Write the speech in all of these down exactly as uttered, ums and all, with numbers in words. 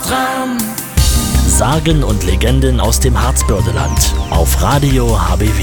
Traum. Sagen und Legenden aus dem Harzbördeland auf Radio H B W.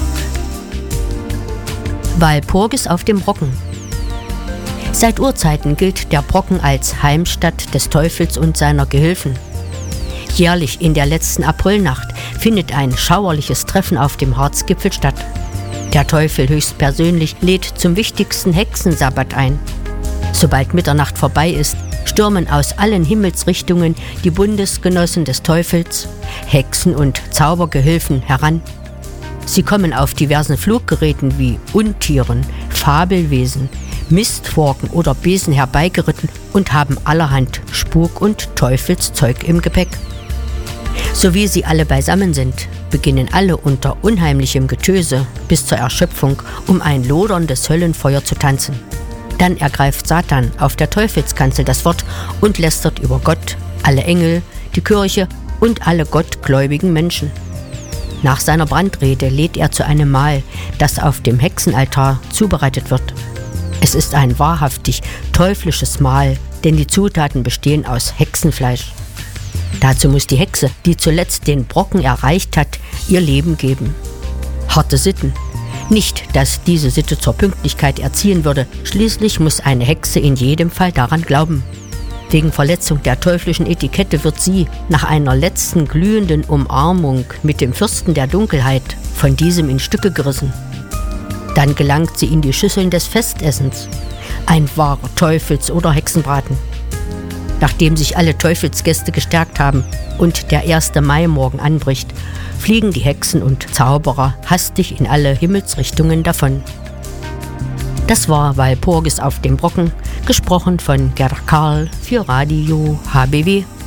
Walpurgis auf dem Brocken. Seit Urzeiten gilt der Brocken als Heimstatt des Teufels und seiner Gehilfen. Jährlich in der letzten Aprilnacht findet ein schauerliches Treffen auf dem Harzgipfel statt. Der Teufel höchstpersönlich lädt zum wichtigsten Hexensabbat ein. Sobald Mitternacht vorbei ist, stürmen aus allen Himmelsrichtungen die Bundesgenossen des Teufels, Hexen und Zaubergehilfen heran. Sie kommen auf diversen Fluggeräten wie Untieren, Fabelwesen, Mistforken oder Besen herbeigeritten und haben allerhand Spuk- und Teufelszeug im Gepäck. So wie sie alle beisammen sind, beginnen alle unter unheimlichem Getöse bis zur Erschöpfung um ein loderndes Höllenfeuer zu tanzen. Dann ergreift Satan auf der Teufelskanzel das Wort und lästert über Gott, alle Engel, die Kirche und alle gottgläubigen Menschen. Nach seiner Brandrede lädt er zu einem Mahl, das auf dem Hexenaltar zubereitet wird. Es ist ein wahrhaftig teuflisches Mahl, denn die Zutaten bestehen aus Hexenfleisch. Dazu muss die Hexe, die zuletzt den Brocken erreicht hat, ihr Leben geben. Harte Sitten. Nicht, dass diese Sitte zur Pünktlichkeit erziehen würde, schließlich muss eine Hexe in jedem Fall daran glauben. Wegen Verletzung der teuflischen Etikette wird sie, nach einer letzten glühenden Umarmung mit dem Fürsten der Dunkelheit, von diesem in Stücke gerissen. Dann gelangt sie in die Schüsseln des Festessens. Ein wahrer Teufels- oder Hexenbraten. Nachdem sich alle Teufelsgäste gestärkt haben und der erste Maimorgen anbricht, fliegen die Hexen und Zauberer hastig in alle Himmelsrichtungen davon. Das war Walpurgis auf dem Brocken, gesprochen von Gerda Karl für Radio H B W.